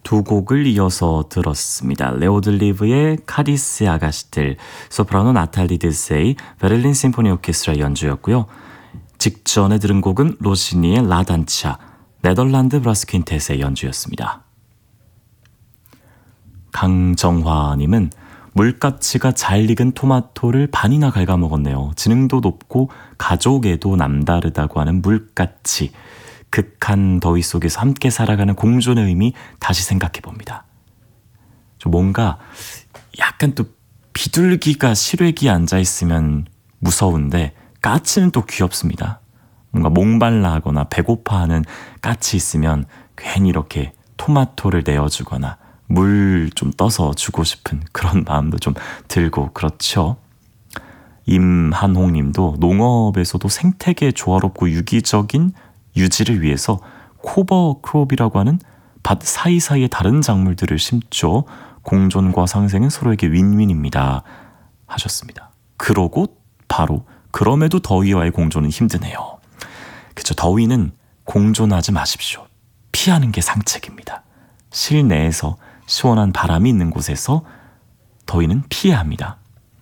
두 곡을 이어서 들었습니다. 레오들리브의 카디스 아가씨들, 소프라노 나탈리 드세이, 베를린 심포니 오케스트라 연주였고요. 직전에 들은 곡은 로시니의 라단차, 네덜란드 브라스 퀸텟의 연주였습니다. 강정화님은 물가치가 잘 익은 토마토를 반이나 갉아먹었네요. 지능도 높고 가족에도 남다르다고 하는 물가치. 극한 더위 속에서 함께 살아가는 공존의 의미 다시 생각해봅니다. 뭔가 약간 또 비둘기가 실외기에 앉아있으면 무서운데 까치는 또 귀엽습니다. 뭔가 목말라 하거나 배고파하는 까치 있으면 괜히 이렇게 토마토를 내어주거나 물 좀 떠서 주고 싶은 그런 마음도 좀 들고 그렇죠. 임한홍님도 농업에서도 생태계 조화롭고 유기적인 유지를 위해서 코버크롭이라고 하는 밭 사이사이에 다른 작물들을 심죠. 공존과 상생은 서로에게 윈윈입니다. 하셨습니다. 그러고 바로 그럼에도 더위와의 공존은 힘드네요. 그쵸, 더위는 공존하지 마십시오. 피하는 게 상책입니다. 실내에서 시원한 바람이 있는 곳에서 더위는 피해야 합니다.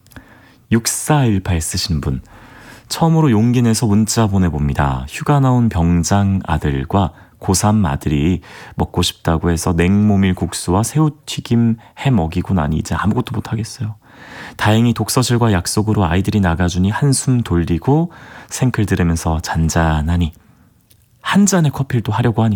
6418 쓰신 분, 처음으로 용기 내서 문자 보내봅니다. 휴가 나온 병장 아들과 고3 아들이 먹고 싶다고 해서 냉모밀 국수와 새우튀김 해 먹이고 나니 이제 아무것도 못하겠어요. 다행히 독서실과 약속으로 아이들이 나가주니 한숨 돌리고 생클 들으면서 잔잔하니 한 잔의 커피를 또 하려고 하니